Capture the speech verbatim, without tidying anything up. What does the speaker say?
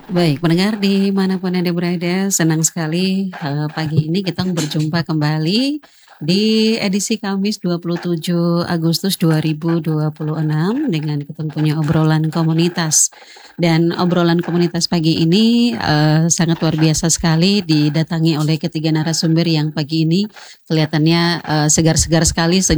Baik, pendengar dimanapun Anda berada, senang sekali, eee, pagi ini kita berjumpa kembali di edisi Kamis dua puluh tujuh Agustus dua ribu dua puluh enam dengan ketentunya obrolan komunitas. Dan obrolan komunitas pagi ini, eee, sangat luar biasa sekali didatangi oleh ketiga narasumber yang pagi ini kelihatannya, eee, segar-segar sekali,